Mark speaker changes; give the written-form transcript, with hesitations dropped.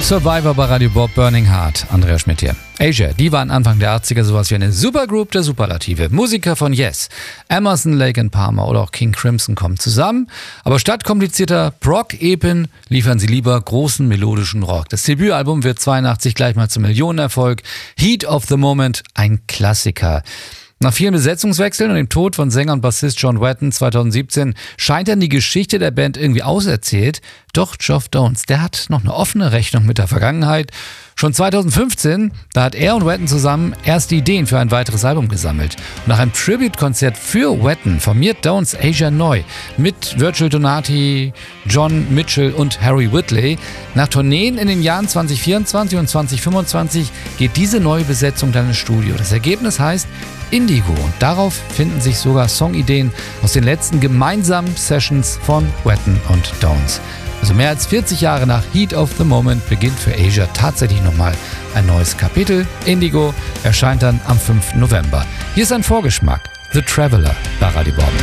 Speaker 1: Survivor bei Radio Bob, Burning Heart. Andreas Schmidt hier. Asia, die waren Anfang der 80er sowas wie eine Supergroup der Superlative. Musiker von Yes, Emerson, Lake and Palmer oder auch King Crimson kommen zusammen. Aber statt komplizierter Prog-Epen liefern sie lieber großen melodischen Rock. Das Debütalbum wird 82 gleich mal zum Millionenerfolg. Heat of the Moment, ein Klassiker. Nach vielen Besetzungswechseln und dem Tod von Sänger und Bassist John Wetton 2017 scheint dann die Geschichte der Band irgendwie auserzählt. Doch Geoff Downes, der hat noch eine offene Rechnung mit der Vergangenheit. Schon 2015, da hat er und Wetton zusammen erste Ideen für ein weiteres Album gesammelt. Und nach einem Tribute-Konzert für Wetton formiert Downes Asia neu mit Virgil Donati, John Mitchell und Harry Whitley. Nach Tourneen in den Jahren 2024 und 2025 geht diese neue Besetzung dann ins Studio. Das Ergebnis heißt Indigo und darauf finden sich sogar Songideen aus den letzten gemeinsamen Sessions von Wetton und Downes. Also mehr als 40 Jahre nach Heat of the Moment beginnt für Asia tatsächlich nochmal ein neues Kapitel. Indigo erscheint dann am 5. November. Hier ist ein Vorgeschmack. The Traveler bei Radio Bob.